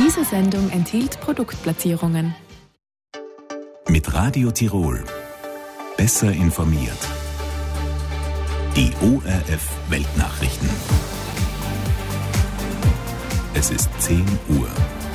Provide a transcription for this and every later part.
Diese Sendung enthielt Produktplatzierungen. Mit Radio Tirol. Besser informiert. Die ORF Weltnachrichten. Es ist 10 Uhr.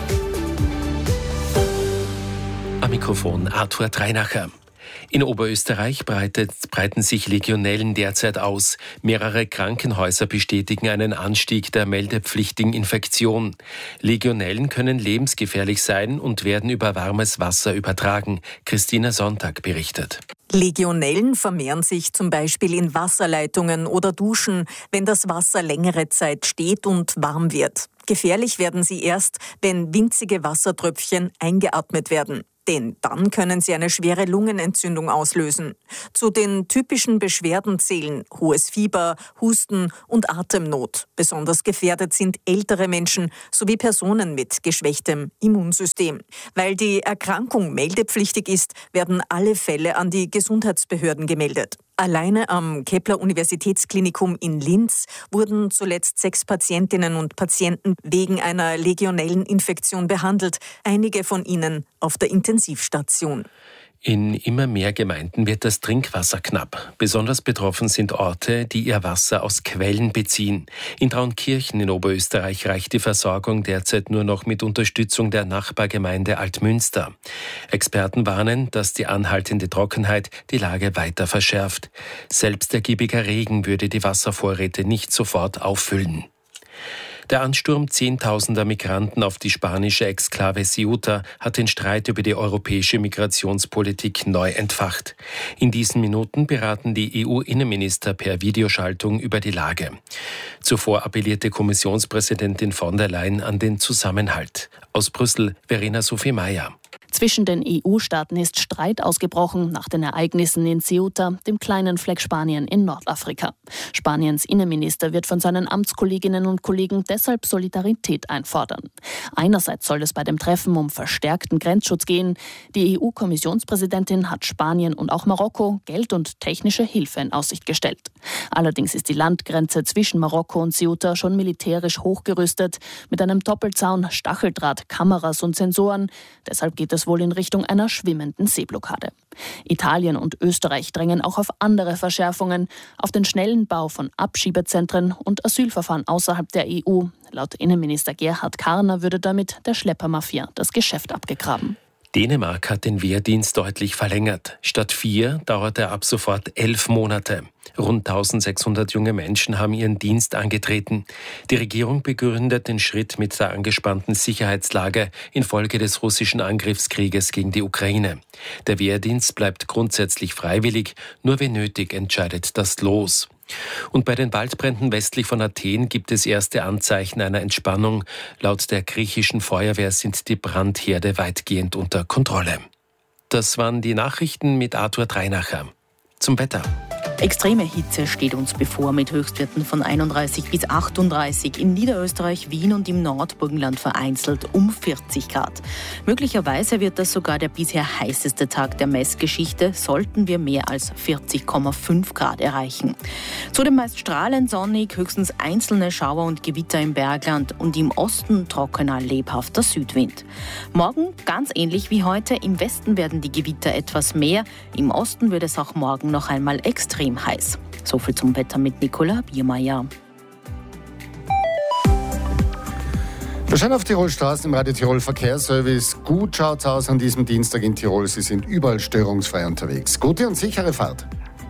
Am Mikrofon Arthur Dreinacher. In Oberösterreich breiten sich Legionellen derzeit aus. Mehrere Krankenhäuser bestätigen einen Anstieg der meldepflichtigen Infektion. Legionellen können lebensgefährlich sein und werden über warmes Wasser übertragen. Christina Sonntag berichtet. Legionellen vermehren sich zum Beispiel in Wasserleitungen oder Duschen, wenn das Wasser längere Zeit steht und warm wird. Gefährlich werden sie erst, wenn winzige Wassertröpfchen eingeatmet werden. Denn dann können sie eine schwere Lungenentzündung auslösen. Zu den typischen Beschwerden zählen hohes Fieber, Husten und Atemnot. Besonders gefährdet sind ältere Menschen sowie Personen mit geschwächtem Immunsystem. Weil die Erkrankung meldepflichtig ist, werden alle Fälle an die Gesundheitsbehörden gemeldet. Alleine am Kepler-Universitätsklinikum in Linz wurden zuletzt 6 Patientinnen und Patienten wegen einer Legionelleninfektion behandelt, einige von ihnen auf der Intensivstation. In immer mehr Gemeinden wird das Trinkwasser knapp. Besonders betroffen sind Orte, die ihr Wasser aus Quellen beziehen. In Traunkirchen in Oberösterreich reicht die Versorgung derzeit nur noch mit Unterstützung der Nachbargemeinde Altmünster. Experten warnen, dass die anhaltende Trockenheit die Lage weiter verschärft. Selbst ergiebiger Regen würde die Wasservorräte nicht sofort auffüllen. Der Ansturm zehntausender Migranten auf die spanische Exklave Ceuta hat den Streit über die europäische Migrationspolitik neu entfacht. In diesen Minuten beraten die EU-Innenminister per Videoschaltung über die Lage. Zuvor appellierte Kommissionspräsidentin von der Leyen an den Zusammenhalt. Aus Brüssel, Verena Sophie Mayer. Zwischen den EU-Staaten ist Streit ausgebrochen nach den Ereignissen in Ceuta, dem kleinen Fleck Spanien in Nordafrika. Spaniens Innenminister wird von seinen Amtskolleginnen und Kollegen deshalb Solidarität einfordern. Einerseits soll es bei dem Treffen um verstärkten Grenzschutz gehen. Die EU-Kommissionspräsidentin hat Spanien und auch Marokko Geld und technische Hilfe in Aussicht gestellt. Allerdings ist die Landgrenze zwischen Marokko und Ceuta schon militärisch hochgerüstet, mit einem Doppelzaun, Stacheldraht, Kameras und Sensoren. Deshalb geht es wohl in Richtung einer schwimmenden Seeblockade. Italien und Österreich drängen auch auf andere Verschärfungen, auf den schnellen Bau von Abschiebezentren und Asylverfahren außerhalb der EU. Laut Innenminister Gerhard Karner würde damit der Schleppermafia das Geschäft abgegraben. Dänemark hat den Wehrdienst deutlich verlängert. Statt 4 dauert er ab sofort 11 Monate. Rund 1600 junge Menschen haben ihren Dienst angetreten. Die Regierung begründet den Schritt mit der angespannten Sicherheitslage infolge des russischen Angriffskrieges gegen die Ukraine. Der Wehrdienst bleibt grundsätzlich freiwillig, nur wenn nötig entscheidet das Los. Und bei den Waldbränden westlich von Athen gibt es erste Anzeichen einer Entspannung. Laut der griechischen Feuerwehr sind die Brandherde weitgehend unter Kontrolle. Das waren die Nachrichten mit Arthur Dreinacher. Zum Wetter. Extreme Hitze steht uns bevor mit Höchstwerten von 31 bis 38, in Niederösterreich, Wien und im Nordburgenland vereinzelt um 40 Grad. Möglicherweise wird das sogar der bisher heißeste Tag der Messgeschichte, sollten wir mehr als 40,5 Grad erreichen. Zudem meist strahlend sonnig, höchstens einzelne Schauer und Gewitter im Bergland und im Osten trockener, lebhafter Südwind. Morgen ganz ähnlich wie heute, im Westen werden die Gewitter etwas mehr, im Osten wird es auch morgen noch einmal extrem heiß. So viel zum Wetter mit Nicola Biermeier. Wir schauen auf Tirol Straßen im Radio Tirol Verkehrsservice. Gut schaut's aus an diesem Dienstag in Tirol. Sie sind überall störungsfrei unterwegs. Gute und sichere Fahrt.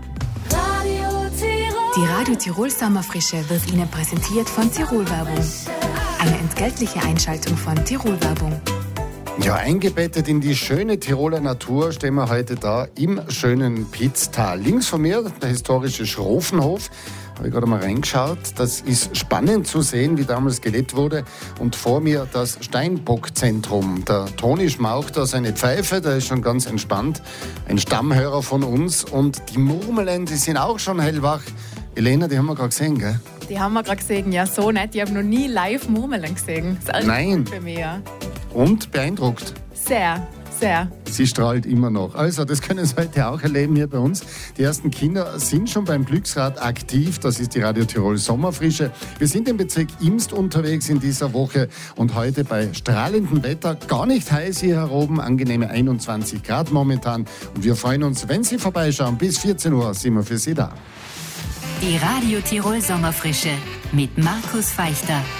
Die Radio Tirol Sommerfrische wird Ihnen präsentiert von Tirol Werbung. Eine entgeltliche Einschaltung von Tirol Werbung. Ja, eingebettet in die schöne Tiroler Natur stehen wir heute da im schönen Pitztal. Links von mir der historische Schrofenhof. Habe ich gerade mal reingeschaut. Das ist spannend zu sehen, wie damals gelebt wurde. Und vor mir das Steinbockzentrum. Der Toni schmaucht da seine Pfeife, der ist schon ganz entspannt. Ein Stammhörer von uns. Und die Murmelen, die sind auch schon hellwach. Elena, die haben wir gerade gesehen, gell? Die haben wir gerade gesehen, ja, so nett. Ich habe noch nie live Murmeln gesehen. Das ist Nein. Für mich, ja. Und beeindruckt? Sehr, Sehr. Sie strahlt immer noch. Also, das können Sie heute auch erleben hier bei uns. Die ersten Kinder sind schon beim Glücksrad aktiv. Das ist die Radio Tirol Sommerfrische. Wir sind im Bezirk Imst unterwegs in dieser Woche und heute bei strahlendem Wetter. Gar nicht heiß hier heroben, angenehme 21 Grad momentan. Und wir freuen uns, wenn Sie vorbeischauen. Bis 14 Uhr sind wir für Sie da. Die Radio Tirol Sommerfrische mit Markus Feichter.